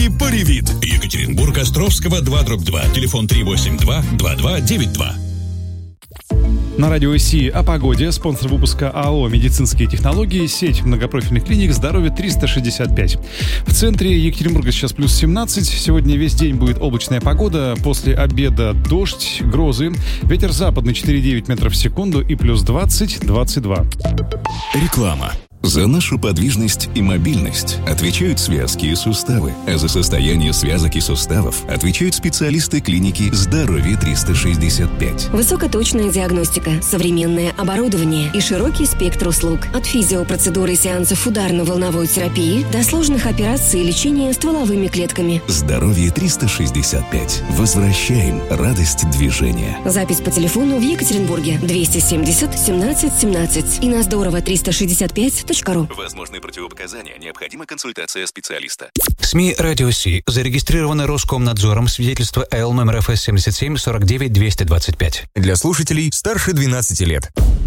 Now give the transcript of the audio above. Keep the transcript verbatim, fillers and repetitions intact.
и Поревит. Екатеринбург, Островского, два дробь два. Телефон три восемь два два два девять два. На радио СИ о погоде. Спонсор выпуска АО «Медицинские технологии», сеть многопрофильных клиник «Здоровье триста шестьдесят пять». В центре Екатеринбурга сейчас плюс семнадцать. Сегодня весь день будет облачная погода. После обеда дождь, грозы. Ветер западный четыре целых девять метров в секунду и плюс двадцать двадцать два. Реклама. За нашу подвижность и мобильность отвечают связки и суставы, а за состояние связок и суставов отвечают специалисты клиники «Здоровье триста шестьдесят пять». Высокоточная диагностика, современное оборудование и широкий спектр услуг. От физиопроцедуры и сеансов ударно-волновой терапии до сложных операций и лечения стволовыми клетками. «Здоровье триста шестьдесят пять». Возвращаем радость движения. Запись по телефону в Екатеринбурге двести семьдесят семнадцать семнадцать и на здорово триста шестьдесят пять точка ру. Возможны противопоказания. Необходима консультация специалиста. СМИ «Радио Си» зарегистрированы Роскомнадзором. Свидетельство эл номер эф эс семьдесят семь сорок девять двести двадцать пять. Для слушателей старше двенадцати лет.